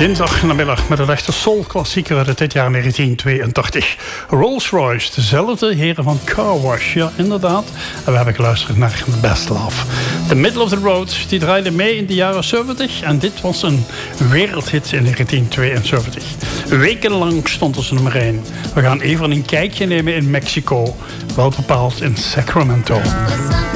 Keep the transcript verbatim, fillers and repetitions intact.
Dinsdagnamiddag met een echte soul-klassieker uit dit jaar negentien tweeëntachtig. Rolls-Royce, dezelfde heren van Car Wash, ja inderdaad. En we hebben geluisterd naar Best Love. The Middle of the Road, die draaide mee in de jaren zeventig. En dit was een wereldhit in negentien tweeënzeventig. Wekenlang stond er nummer één. We gaan even een kijkje nemen in Mexico. Wel bepaald in Sacramento.